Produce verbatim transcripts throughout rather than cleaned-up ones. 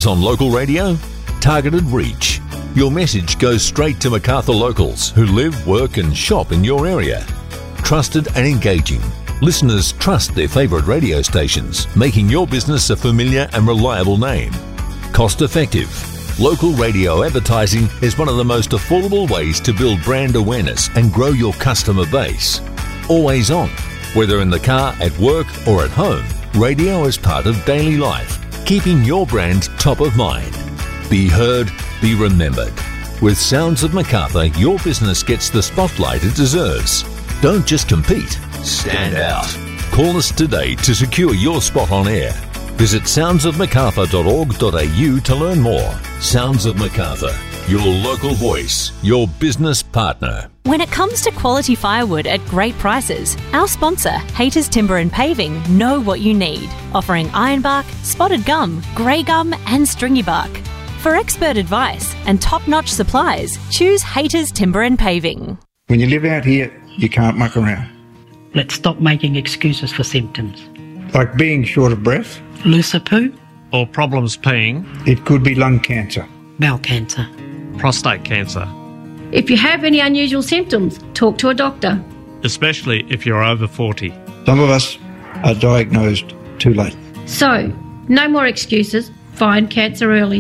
on local radio? Targeted reach. Your message goes straight to Macarthur locals who live, work and shop in your area. Trusted and engaging. Listeners trust their favourite radio stations, making your business a familiar and reliable name. Cost effective. Local radio advertising is one of the most affordable ways to build brand awareness and grow your customer base. Always on. Whether in the car, at work or at home, radio is part of daily life, keeping your brand top of mind. Be heard, be remembered. With Sounds of Macarthur, your business gets the spotlight it deserves. Don't just compete, stand out. Call us today to secure your spot on air. Visit sounds of macarthur dot org dot a u to learn more. Sounds of Macarthur, your local voice, your business partner. When it comes to quality firewood at great prices, our sponsor, Haters Timber and Paving, know what you need, offering ironbark, spotted gum, grey gum and stringy bark. For expert advice and top-notch supplies, choose Haters Timber and Paving. When you live out here, you can't muck around. Let's stop making excuses for symptoms. Like being short of breath. Looser poo. Or problems peeing. It could be lung cancer. Bowel cancer. Prostate cancer. If you have any unusual symptoms, talk to a doctor. Especially if you're over forty. Some of us are diagnosed too late. So, no more excuses. Find cancer early.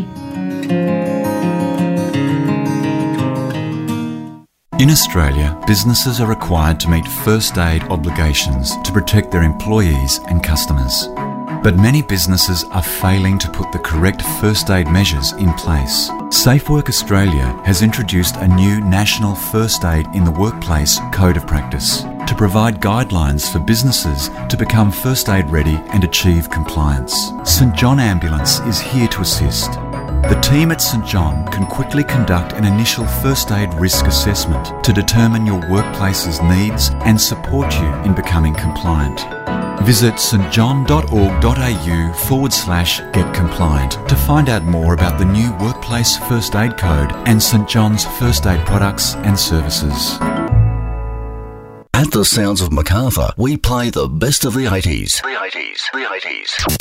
In Australia, businesses are required to meet first aid obligations to protect their employees and customers. But many businesses are failing to put the correct first aid measures in place. SafeWork Australia has introduced a new National First Aid in the Workplace Code of Practice to provide guidelines for businesses to become first aid ready and achieve compliance. St John Ambulance is here to assist. The team at St John can quickly conduct an initial first aid risk assessment to determine your workplace's needs and support you in becoming compliant. Visit stjohn.org.au forward slash get compliant to find out more about the new Workplace First Aid Code and St John's first aid products and services. At the Sounds of Macarthur, we play the best of the eighties. The eighties. The eighties.